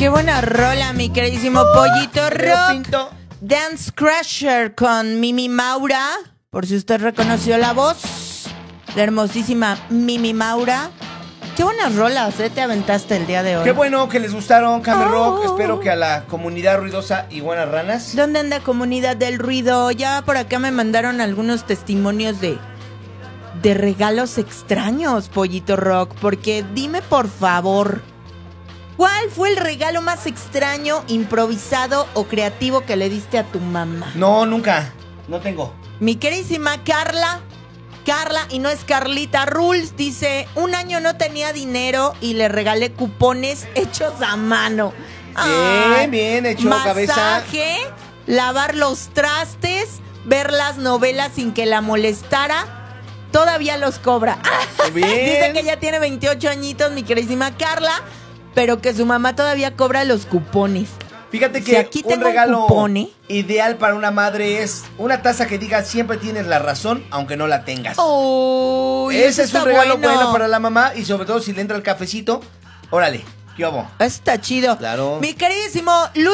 Qué buena rola, mi queridísimo Pollito Rock. Dance Crusher con Mimi Maura. Por si usted reconoció la voz. La hermosísima Mimi Maura. Qué buenas rolas, te aventaste el día de hoy. Qué bueno que les gustaron, Camel Rock. Espero que a la comunidad ruidosa y buenas ranas. ¿Dónde anda comunidad del ruido? Ya por acá me mandaron algunos testimonios de regalos extraños, Pollito Rock. Porque dime por favor, ¿cuál fue el regalo más extraño, improvisado o creativo que le diste a tu mamá? No, nunca. No tengo. Mi queridísima Carla, y no es Carlita Rules, dice, un año no tenía dinero y le regalé cupones hechos a mano. Bien hecho, masaje, cabeza. Lavar los trastes, ver las novelas sin que la molestara, todavía los cobra. Bien. Dice que ya tiene 28 añitos, mi queridísima Carla, pero que su mamá todavía cobra los cupones. Fíjate que si aquí un regalo cupón, ideal para una madre es una taza que diga siempre tienes la razón, aunque no la tengas. Ese es un regalo bueno para la mamá y sobre todo si le entra el cafecito, órale, ¿qué hago? Está chido. Claro. Mi queridísimo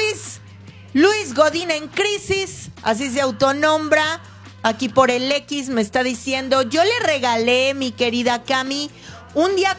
Luis Godín en crisis, así se autonombra. Aquí por el X me está diciendo, yo le regalé, mi querida Cami, un día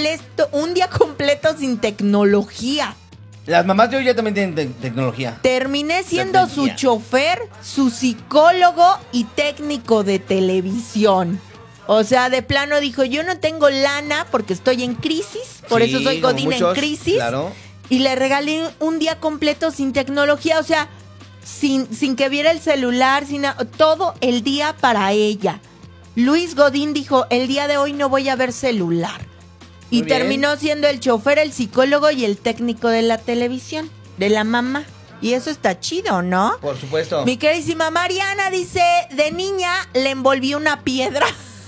completo sin tecnología. Las mamás de hoy ya también tienen tecnología. Terminé siendo su chofer, su psicólogo y técnico de televisión. O sea, de plano dijo, yo no tengo lana porque estoy en crisis, por eso soy Godín en crisis. Claro. Y le regalé un día completo sin tecnología, o sea, sin que viera el celular, todo el día para ella. Luis Godín dijo, el día de hoy no voy a ver celular. Y terminó siendo el chofer, el psicólogo y el técnico de la televisión, de la mamá. Y eso está chido, ¿no? Por supuesto. Mi queridísima Mariana dice, de niña le envolví una piedra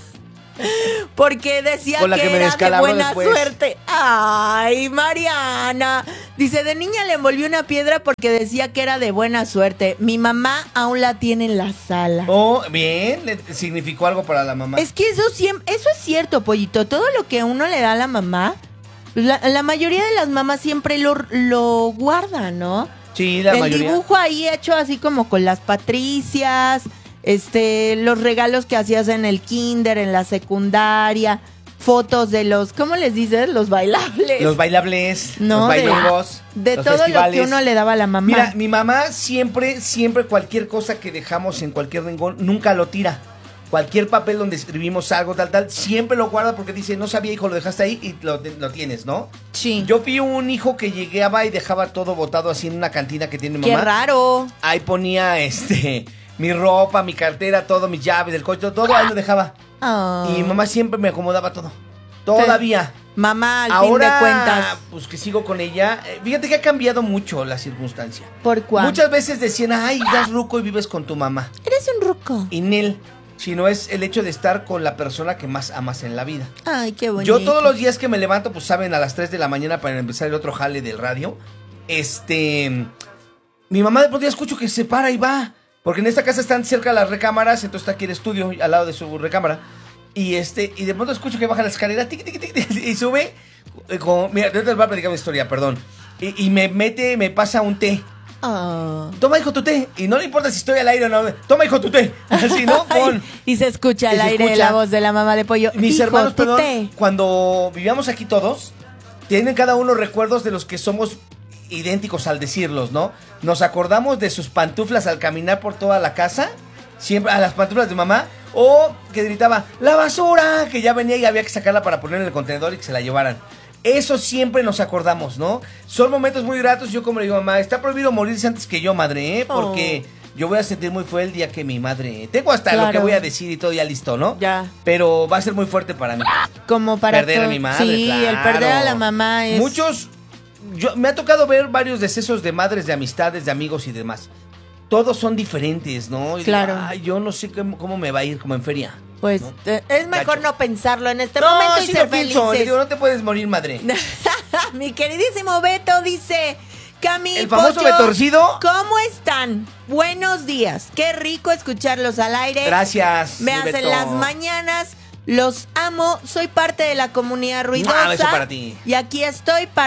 porque decía que era de buena suerte. Ay, Mariana. Dice, de niña le envolví una piedra porque decía que era de buena suerte. Mi mamá aún la tiene en la sala. Oh, bien, significó algo para la mamá. Es que eso es cierto, Pollito. Todo lo que uno le da a la mamá, la mayoría de las mamás siempre lo guardan, ¿no? Sí, la mayoría. El dibujo ahí hecho así como con las Patricias, los regalos que hacías en el kinder, en la secundaria, fotos de los, ¿cómo les dices? Los bailables. Los bailables, no, los bailongos, de los todo festivales. Lo que uno le daba a la mamá. Mira, mi mamá siempre cualquier cosa que dejamos en cualquier rincón, nunca lo tira. Cualquier papel donde escribimos algo, tal, siempre lo guarda porque dice, no sabía, hijo, lo dejaste ahí y lo tienes, ¿no? Sí. Yo fui un hijo que llegaba y dejaba todo botado así en una cantina que tiene mi mamá. ¡Qué raro! Ahí ponía, mi ropa, mi cartera, todo, mis llaves del coche, todo ahí lo dejaba. Oh. Y mi mamá siempre me acomodaba todo. Todavía. Mamá, al Ahora, fin de cuentas. Pues que sigo con ella. Fíjate que ha cambiado mucho la circunstancia. ¿Por cuál? Muchas veces decían, ay, ya es ruco y vives con tu mamá. Eres un ruco. Y Nel, sino es el hecho de estar con la persona que más amas en la vida. Ay, qué bonito. Yo todos los días que me levanto, pues saben, a las 3 de la mañana para empezar el otro jale del radio. Mi mamá de pronto ya escucho que se para y va. Porque en esta casa están cerca las recámaras, entonces está aquí el estudio, al lado de su recámara. Y de pronto escucho que baja la escalera, tic, tic, tic, tic, y sube. Mira, te voy a platicar una historia, perdón. Y me pasa un té. Oh. Toma, hijo, tu té. Y no le importa si estoy al aire o no. Toma, hijo, tu té. Así, ¿no? Y se escucha al aire la voz de la mamá de Pollo. Mis hijo, hermanos, tu perdón, té. cuando vivíamos aquí todos, tienen cada uno recuerdos de los que somos idénticos al decirlos, ¿no? Nos acordamos de sus pantuflas al caminar por toda la casa, siempre a las pantuflas de mamá, o que gritaba, ¡la basura! Que ya venía y había que sacarla para poner en el contenedor y que se la llevaran. Eso siempre nos acordamos, ¿no? Son momentos muy gratos. Yo como le digo, mamá, está prohibido morirse antes que yo, madre, ¿eh? Porque yo voy a sentir muy feo el día que mi madre... Tengo hasta lo que voy a decir y todo ya listo, ¿no? Ya. Pero va a ser muy fuerte para mí. Como para perder a mi madre, sí, claro. El perder a la mamá es... Muchos... me ha tocado ver varios decesos de madres, de amistades, de amigos y demás. Todos son diferentes, ¿no? Y claro. Ay, yo no sé cómo me va a ir, como en feria. Pues ¿no? Es mejor no pensarlo en este no, momento y sí ser lo pienso. felices. Digo, no te puedes morir, madre. Mi queridísimo Beto dice... Cami, el famoso Pollo, Betorcido. ¿cómo están? Buenos días. Qué rico escucharlos al aire. Gracias. Me hacen Beto. las mañanas. Los amo. Soy parte de la comunidad ruidosa. Eso para ti. Y aquí estoy para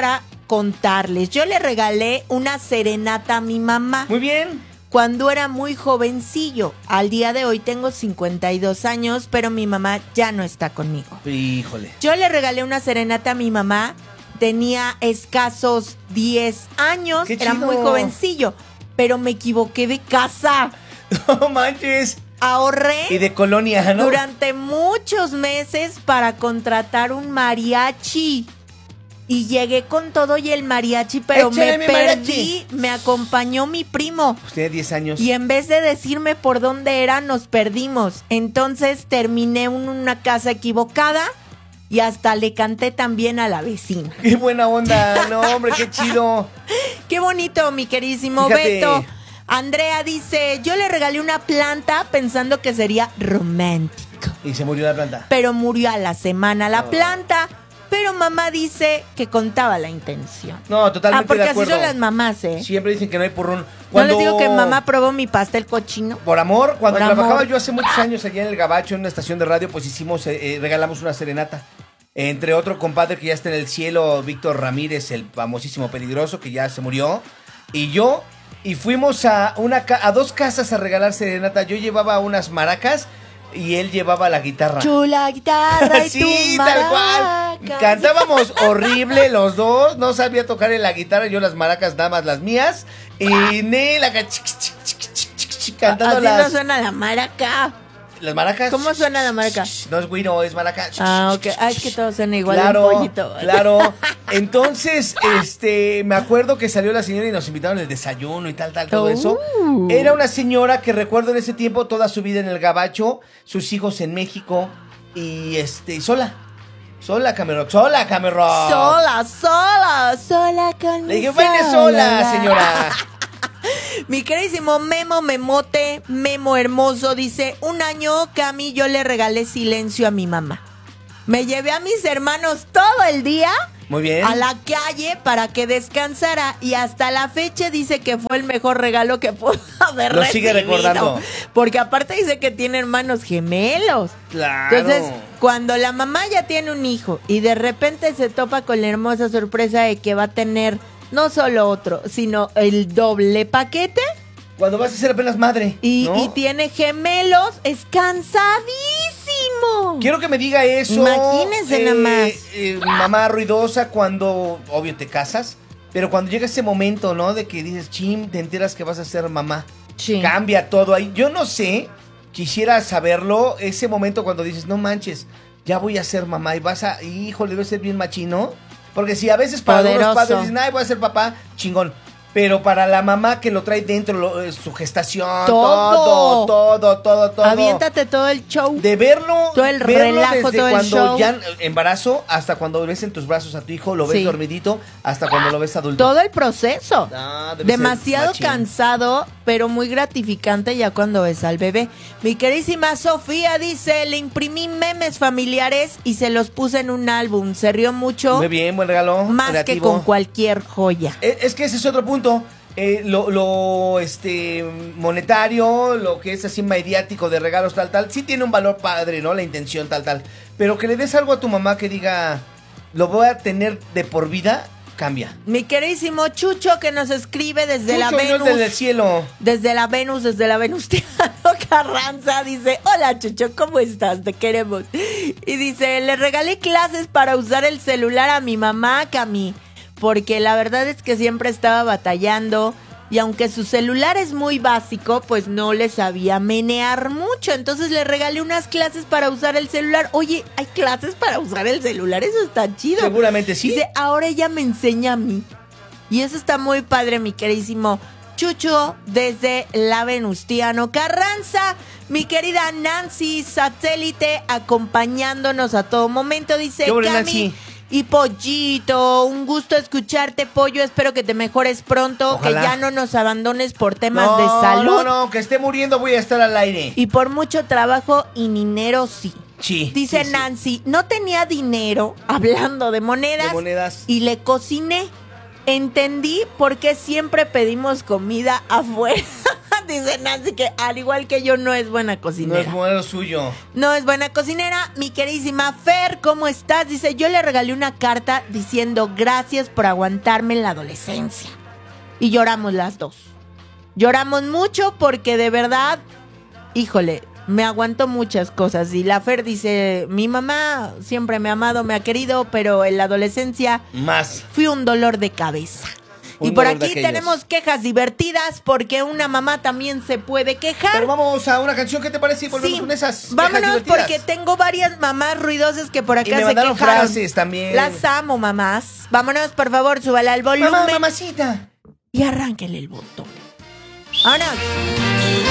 contarles. Yo le regalé una serenata a mi mamá. Muy bien. Cuando era muy jovencillo. Al día de hoy tengo 52 años, pero mi mamá ya no está conmigo. Híjole. Yo le regalé una serenata a mi mamá. Tenía escasos 10 años. ¡Qué Era chido! muy jovencillo, pero me equivoqué de casa. No manches. Ahorré Y de colonia, ¿no? durante muchos meses para contratar un mariachi. Y llegué con todo y el mariachi, pero ¡Échale me mi perdí. mariachi! Me acompañó mi primo. Pues tiene 10 años. Y en vez de decirme por dónde era, nos perdimos. Entonces terminé en una casa equivocada y hasta le canté también a la vecina. ¡Qué buena onda! No, hombre, qué chido. Qué bonito, mi queridísimo Fíjate. Beto. Andrea dice, yo le regalé una planta pensando que sería romántico. Y se murió la planta. Pero murió a la semana la planta. Pero mamá dice que contaba la intención. No, totalmente porque de acuerdo. así son las mamás, ¿eh? Siempre dicen que no hay purrún. No les digo que mamá probó mi pastel cochino. Por amor, cuando Por trabajaba amor. yo hace muchos años allá en el Gabacho, en una estación de radio, pues hicimos, regalamos una serenata. Entre otro compadre que ya está en el cielo, Víctor Ramírez, el famosísimo peligroso, que ya se murió. Y yo, y fuimos a dos casas a regalar serenata. Yo llevaba unas maracas y él llevaba la guitarra. Chula guitarra y Sí, tu tal cual. maraca. Cantábamos horrible los dos. No sabía tocar en la guitarra, yo las maracas, nada más las mías. Y Nela cantando Así no suena la maraca. las maracas. ¿Cómo suena la maraca? No es güiro, es maraca. Ah, ok. Ah, es que todo suena igual. Claro, Un pollito. claro. Entonces, me acuerdo que salió la señora y nos invitaron al desayuno y tal, todo eso. Era una señora que recuerdo en ese tiempo toda su vida en el Gabacho, sus hijos en México y sola. Sola, Cameron. Sola, Cameron. Sola con Le dije, mi baile sola, señora. Mi queridísimo Memo Memote, Memo hermoso, dice, un año, Cami, yo le regalé silencio a mi mamá. Me llevé a mis hermanos todo el día Muy bien. a la calle para que descansara y hasta la fecha dice que fue el mejor regalo que pudo haber Lo recibido. sigue recordando. Porque aparte dice que tiene hermanos gemelos. Claro. Entonces, cuando la mamá ya tiene un hijo y de repente se topa con la hermosa sorpresa de que va a tener no solo otro, sino el doble paquete Cuando vas a ser apenas madre. y, ¿no? y tiene gemelos, es cansadísimo. Quiero que me diga eso. Imagínense nada más. Mamá ruidosa cuando, obvio, te casas. Pero cuando llega ese momento, ¿no? De que dices, chim, te enteras que vas a ser mamá. Sí. Cambia todo ahí. Yo no sé, quisiera saberlo, ese momento cuando dices, no manches, ya voy a ser mamá y vas a, híjole, debe ser bien machino. Porque si a veces para Poderoso. algunos padres dicen, ay, voy a ser papá, chingón. Pero para la mamá que lo trae dentro, su gestación, Todo. todo. Aviéntate todo el show. De verlo, Todo el verlo relajo, desde todo el cuando show. ya embarazo hasta cuando ves en tus brazos a tu hijo, lo ves Sí. dormidito, hasta cuando lo ves adulto. Todo el proceso. Ah, debe ser Demasiado machín. cansado, pero muy gratificante ya cuando ves al bebé. Mi queridísima Sofía dice, le imprimí memes familiares y se los puse en un álbum. Se rió mucho, Muy bien, buen regalo. más que creativo. con cualquier joya. Es que ese es otro punto. Monetario, lo que es así mediático de regalos, tal, sí tiene un valor padre, ¿no? La intención, tal. Pero que le des algo a tu mamá que diga, lo voy a tener de por vida, cambia. Mi queridísimo Chucho que nos escribe desde la Chucho, Dios Venus. del cielo. Desde la Venustiano Carranza dice, hola Chucho, ¿cómo estás? Te queremos. Y dice, le regalé clases para usar el celular a mi mamá, Cami, porque la verdad es que siempre estaba batallando y aunque su celular es muy básico, pues no le sabía menear mucho. Entonces le regalé unas clases para usar el celular. Oye, ¿hay clases para usar el celular? Eso está chido. Seguramente sí. Dice, ahora ella me enseña a mí. Y eso está muy padre, mi queridísimo Chucho, desde la Venustiano Carranza. Mi querida Nancy Satélite, acompañándonos a todo momento. Dice, ¿Qué hubo, Cami Nancy? y Pollito, un gusto escucharte, Pollo. Espero que te mejores pronto, Ojalá. que ya no nos abandones por temas de salud. No, que esté muriendo voy a estar al aire. Y por mucho trabajo y dinero, sí. Sí. Dice sí. Nancy, no tenía dinero, hablando de monedas, De monedas. y le cociné. Entendí por qué siempre pedimos comida afuera. Dice Nancy que al igual que yo no es buena No cocinera. es modelo suyo. No es buena cocinera. Mi queridísima Fer, ¿cómo estás? Dice, yo le regalé una carta diciendo gracias por aguantarme en la adolescencia. Y lloramos las dos. Lloramos mucho porque de verdad, híjole, me aguantó muchas cosas. Y la Fer dice, mi mamá siempre me ha amado, me ha querido, pero en la adolescencia Más. fui un dolor de cabeza. Un Y por dolor de aquí aquellos. tenemos quejas divertidas porque una mamá también se puede quejar. Pero vamos a una canción, ¿qué te parece? Y volvemos Sí, con esas quejas vámonos divertidas. porque tengo varias mamás ruidosas que por acá Y me se mandaron quejaron. frases también. Las amo, mamás. Vámonos, por favor, súbala al volumen Mamá, mamacita. y arránquele el botón. ¡Vámonos!